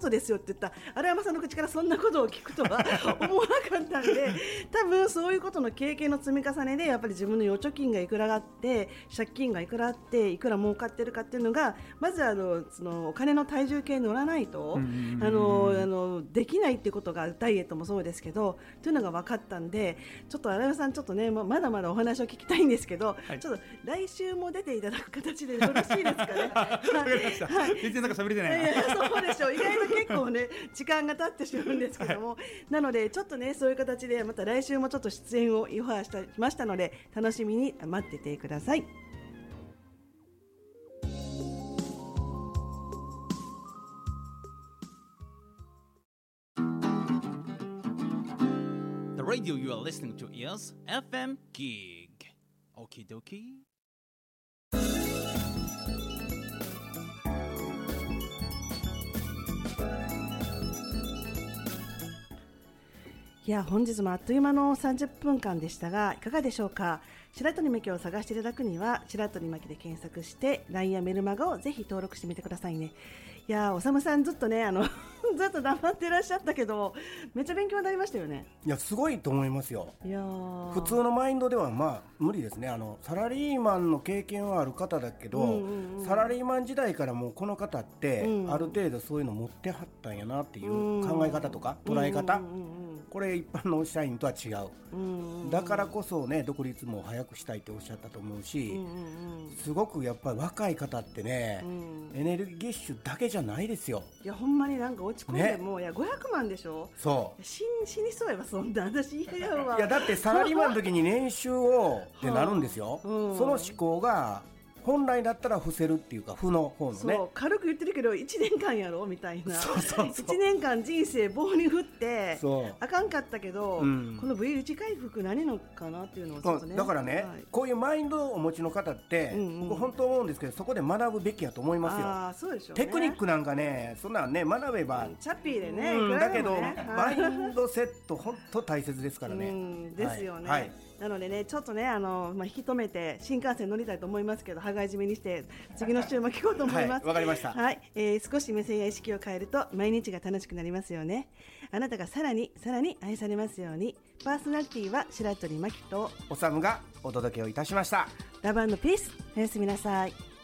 ことですよって言った荒山さんの口からそんなことを聞くとは思わなかったんで、多分そういうことの経験の積み重ねでやっぱり自分の預貯金がいくらあって借金がいくらあっていくら儲かってるかっていうのがまずそのお金の体重計に乗らないとできないっていうことがダイエットもそうですけどというのが分かったんで、ちょっと荒山さんちょっとねまだまだお話を聞きたいんですけど、はい、ちょっと来週も出ていただく形でよろしいですかね。 わかりました。全然なんか喋れてないな。 そうでしょう。意外と結構ね時間が経ってしまうんですけども、はい、なのでちょっとねそういう形でまた来週もちょっと出演をオファーしましたので楽しみに待っててください。 The radio you are listening to is FM Gig. Okie dokie. いや本日もあっという間の30分間でしたがいかがでしょうか。白鳥巻を探していただくには白鳥巻で検索して LINE やメルマガをぜひ登録してみてくださいね。いやおさむさんずっとねずっと黙っていらっしゃったけどめっちゃ勉強になりましたよね。 いやすごいと思いますよ。 いや普通のマインドではまあ無理ですね。サラリーマンの経験はある方だけど、サラリーマン時代からもうこの方って、ある程度そういうの持ってはったんやなっていう考え方とか捉え方、これ一般の社員とは違う、だからこそね独立も早くしたいっておっしゃったと思うし、すごくやっぱり若い方ってね、エネルギッシュだけじゃないですよ。 いやほんまになんか落ち込んでも、いや500万でしょ。 そう死にそうやわそんな私嫌やわ。 いやだってサラリーマンの時に年収をってなるんですよ、その思考が本来だったら伏せるっていうか負の方のね。 そう軽く言ってるけど1年間やろみたいな。 そう 1年間人生棒に振ってあかんかったけど、この V 打ち回復何のかなっていうのをちょっとね、 だからね、こういうマインドをお持ちの方って、僕本当思うんですけどそこで学ぶべきやと思いますよ。 そうでしょうね。 テクニックなんかねそんなんね学べば、 チャッピーでね、 だけどマインドセット本当大切ですからね。 ですよね、なのでねちょっとね引き止めて新幹線乗りたいと思いますけど羽交い締めにして次の週も聞こうと思います。 わかりました。 少し目線や意識を変えると毎日が楽しくなりますよね。あなたがさらに愛されますように。パーソナリティは白鳥真希とおさむがお届けをいたしました。 ラブ&ピース。おやすみなさい。